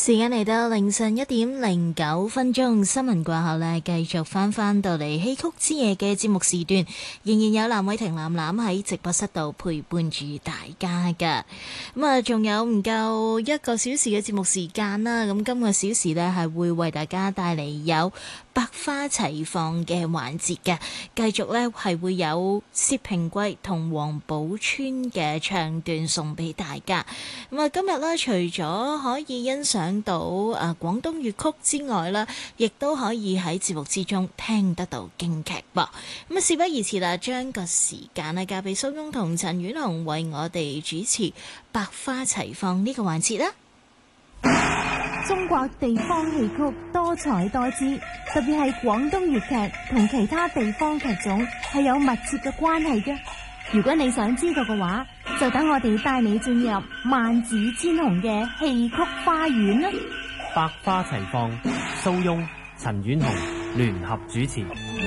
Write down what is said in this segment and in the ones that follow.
時間嚟到凌晨1:09，新聞過後呢，繼續翻到嚟戲曲之夜嘅節目時段，仍然有藍偉婷、藍藍喺直播室度陪伴住大家噶。咁啊，仲有唔夠1個小時嘅節目時間啦。咁今個小時呢，係會為大家帶嚟有百花齊放嘅環節嘅，繼續呢係會有薛平貴同黃寶川嘅唱段送俾大家。咁啊，今日呢，除咗可以欣賞到廣東粵曲之外啦，亦都可以喺節目之中聽得到京劇噃。咁啊，事不宜遲啦，將個時間呢交俾蘇翁同陳婉紅為我哋主持百花齊放呢個環節啦。 中國地方戲曲多彩多姿，特別係廣東粵劇同其他地方劇種係有密切嘅關係嘅。如果你想知道嘅話，就等我哋帶你進入萬紫千紅嘅戲曲花園啦！ 百花齊放，蘇翁、陳婉紅聯合主持。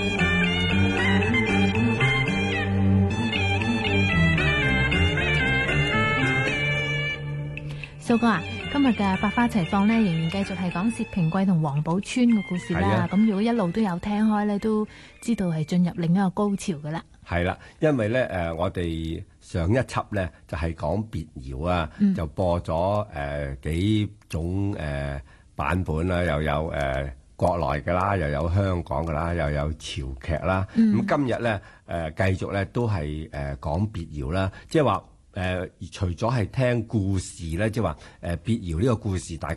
蘇哥啊，今日嘅百花齊放呢，仍然繼續係講薛平貴同黃寶川嘅故事啦。咁如果一路都有聽開呢，都知道係進入另一個高潮噶啦。 係啦，因為咧我哋上一輯咧就係講別謠啊，就播咗幾種版本啦，又有國內嘅啦，又有香港嘅啦，又有潮劇啦。咁今日咧繼續咧都係講別謠啦，即係話除咗係聽故事咧，即係話別謠呢個故事大家